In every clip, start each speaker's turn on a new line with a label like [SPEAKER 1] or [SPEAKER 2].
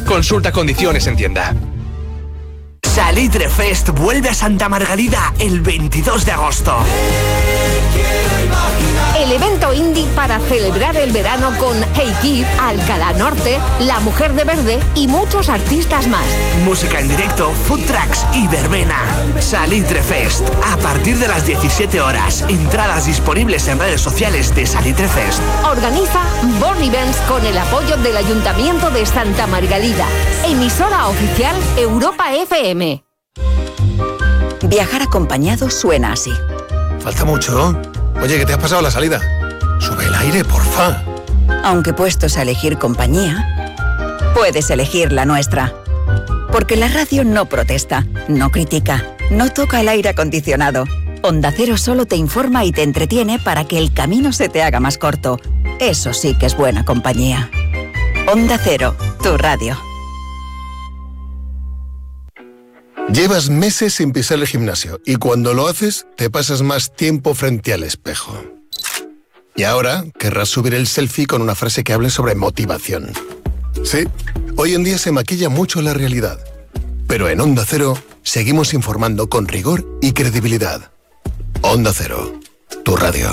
[SPEAKER 1] Consulta condiciones en tienda.
[SPEAKER 2] Salitre Fest vuelve a Santa Margalida el 22 de agosto.
[SPEAKER 3] El evento indie para celebrar el verano con Hey Kid, Alcalá Norte, La Mujer de Verde y muchos artistas más.
[SPEAKER 2] Música en directo, food trucks y verbena. Salitre Fest, a partir de las 17 horas. Entradas disponibles en redes sociales de Salitre Fest.
[SPEAKER 3] Organiza Born Events con el apoyo del Ayuntamiento de Santa Margalida. Emisora oficial Europa FM.
[SPEAKER 4] Viajar acompañado suena así.
[SPEAKER 5] Falta mucho. Oye, ¿qué te has pasado la salida? Sube el aire, porfa.
[SPEAKER 4] Aunque puestos a elegir compañía, puedes elegir la nuestra. Porque la radio no protesta, no critica, no toca el aire acondicionado. Onda Cero solo te informa y te entretiene para que el camino se te haga más corto. Eso sí que es buena compañía. Onda Cero, tu radio.
[SPEAKER 5] Llevas meses sin pisar el gimnasio y cuando lo haces te pasas más tiempo frente al espejo. Y ahora querrás subir el selfie con una frase que hable sobre motivación. Sí, hoy en día se maquilla mucho la realidad. Pero en Onda Cero seguimos informando con rigor y credibilidad. Onda Cero, tu radio.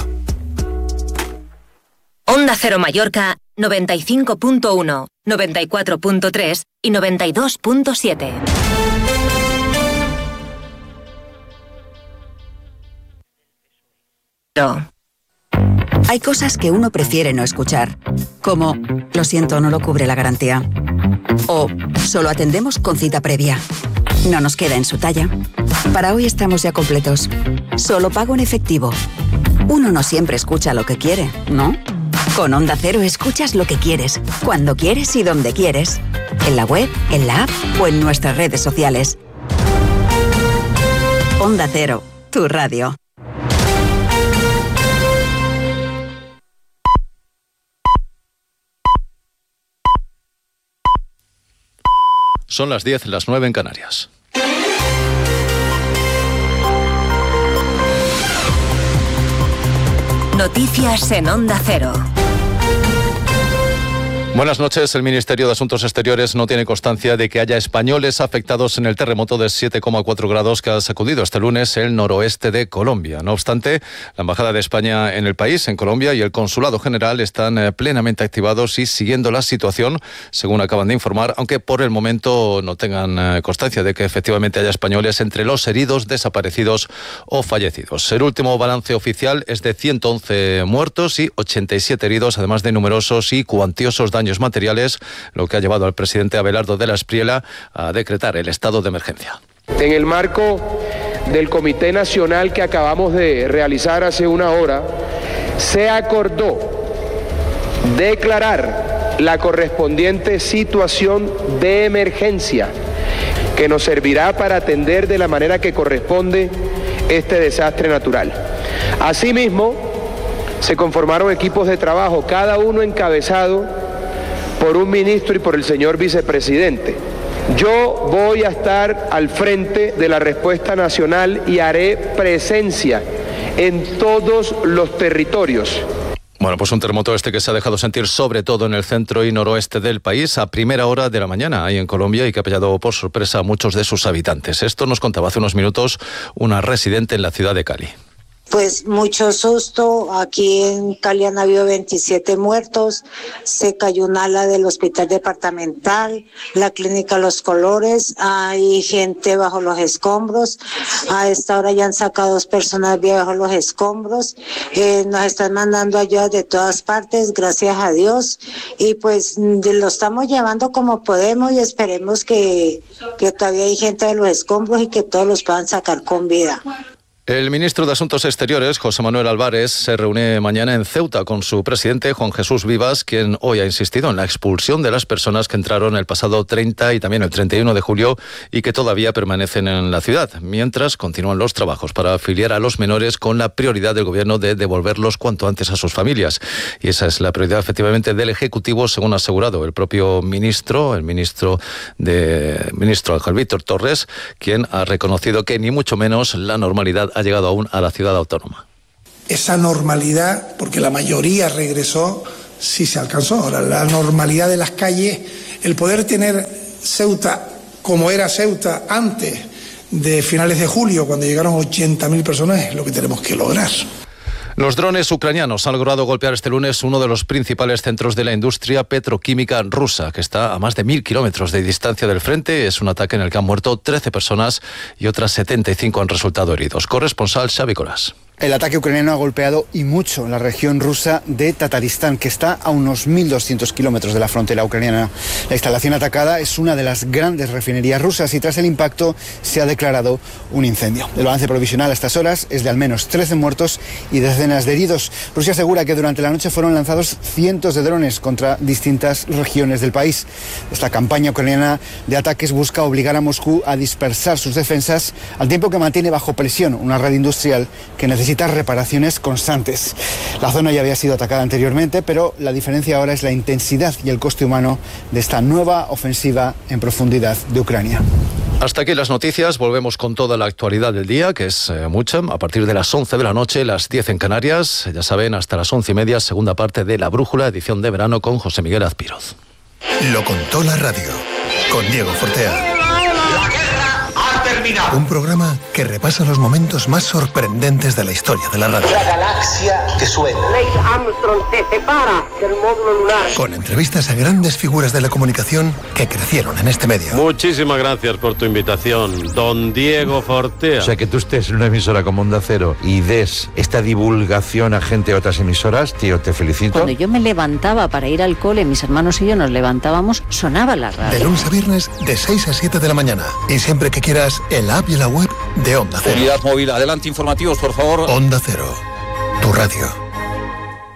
[SPEAKER 6] Onda Cero Mallorca 95.1, 94.3 y 92.7.
[SPEAKER 4] Hay cosas que uno prefiere no escuchar, como lo siento, no lo cubre la garantía, o solo atendemos con cita previa. No nos queda en su talla. Para hoy estamos ya completos. Solo pago en efectivo. Uno no siempre escucha lo que quiere, ¿no? Con Onda Cero escuchas lo que quieres, cuando quieres y donde quieres. En la web, en la app o en nuestras redes sociales. Onda Cero, tu radio.
[SPEAKER 7] Son las 10, las 9 en Canarias.
[SPEAKER 6] Noticias en Onda Cero.
[SPEAKER 7] Buenas noches. El Ministerio de Asuntos Exteriores no tiene constancia de que haya españoles afectados en el terremoto de 7,4 grados que ha sacudido este lunes el noroeste de Colombia. No obstante, la Embajada de España en el país, en Colombia, y el Consulado General están plenamente activados y siguiendo la situación, según acaban de informar, aunque por el momento no tengan constancia de que efectivamente haya españoles entre los heridos, desaparecidos o fallecidos. El último balance oficial es de 111 muertos y 87 heridos, además de numerosos y cuantiosos daños materiales, lo que ha llevado al presidente Abelardo de la Espriella a decretar el estado de emergencia.
[SPEAKER 8] En el marco del Comité Nacional que acabamos de realizar hace una hora, se acordó declarar la correspondiente situación de emergencia que nos servirá para atender de la manera que corresponde este desastre natural. Asimismo, se conformaron equipos de trabajo, cada uno encabezado por un ministro y por el señor vicepresidente. Yo voy a estar al frente de la respuesta nacional y haré presencia en todos los territorios.
[SPEAKER 7] Bueno, pues un terremoto que se ha dejado sentir sobre todo en el centro y noroeste del país a primera hora de la mañana ahí en Colombia y que ha pillado por sorpresa a muchos de sus habitantes. Esto nos contaba hace unos minutos una residente en la ciudad de Cali.
[SPEAKER 9] Pues mucho susto. Aquí en Cali han habido 27 muertos, se cayó un ala del hospital departamental, la clínica Los Colores, hay gente bajo los escombros. A esta hora ya han sacado 2 personas bajo los escombros. Nos están mandando ayuda de todas partes, gracias a Dios, y pues lo estamos llevando como podemos y esperemos que todavía hay gente de los escombros y que todos los puedan sacar con vida.
[SPEAKER 7] El ministro de Asuntos Exteriores, José Manuel Álvarez, se reúne mañana en Ceuta con su presidente, Juan Jesús Vivas, quien hoy ha insistido en la expulsión de las personas que entraron el pasado 30 y también el 31 de julio y que todavía permanecen en la ciudad, mientras continúan los trabajos para afiliar a los menores con la prioridad del Gobierno de devolverlos cuanto antes a sus familias. Y esa es la prioridad, efectivamente, del Ejecutivo, según ha asegurado el propio ministro, el ministro Ángel Víctor Torres, quien ha reconocido que ni mucho menos la normalidad ha llegado aún a la ciudad autónoma.
[SPEAKER 10] Esa normalidad, porque la mayoría regresó, sí se alcanzó. Ahora, la normalidad de las calles, el poder tener Ceuta como era Ceuta antes de finales de julio, cuando llegaron 80.000 personas, es lo que tenemos que lograr.
[SPEAKER 7] Los drones ucranianos han logrado golpear este lunes uno de los principales centros de la industria petroquímica rusa, que está a más de 1.000 kilómetros de distancia del frente. Es un ataque en el que han muerto 13 personas y otras 75 han resultado heridos. Corresponsal Xavi Colás.
[SPEAKER 11] El ataque ucraniano ha golpeado y mucho la región rusa de Tataristán, que está a unos 1.200 kilómetros de la frontera ucraniana. La instalación atacada es una de las grandes refinerías rusas y tras el impacto se ha declarado un incendio. El balance provisional a estas horas es de al menos 13 muertos y decenas de heridos. Rusia asegura que durante la noche fueron lanzados cientos de drones contra distintas regiones del país. Esta campaña ucraniana de ataques busca obligar a Moscú a dispersar sus defensas, al tiempo que mantiene bajo presión una red industrial que necesita reparaciones constantes. La zona ya había sido atacada anteriormente, pero la diferencia ahora es la intensidad y el coste humano de esta nueva ofensiva en profundidad de Ucrania.
[SPEAKER 7] Hasta aquí las noticias. Volvemos con toda la actualidad del día, que es mucha, a partir de las 11 de la noche, las 10 en Canarias. Ya saben, hasta las 11:30, segunda parte de La Brújula, edición de verano con José Miguel Azpiroz.
[SPEAKER 5] Lo contó la radio, con Diego Fortea. Un programa que repasa los momentos más sorprendentes de la historia de la radio.
[SPEAKER 2] La galaxia que suena.
[SPEAKER 12] Neil Armstrong se separa del módulo lunar.
[SPEAKER 5] Con entrevistas a grandes figuras de la comunicación que crecieron en este medio.
[SPEAKER 13] Muchísimas gracias por tu invitación, don Diego Fortea.
[SPEAKER 14] O sea, que tú estés en una emisora como Onda Cero y des esta divulgación a gente de otras emisoras, tío, te felicito.
[SPEAKER 15] Cuando yo me levantaba para ir al cole, mis hermanos y yo nos levantábamos, sonaba la radio.
[SPEAKER 5] De lunes a viernes, de 6 a 7 de la mañana. Y siempre que quieras, en la app y en la web de Onda Cero.
[SPEAKER 16] Unidad móvil, adelante informativos, por favor.
[SPEAKER 5] Onda Cero, tu radio.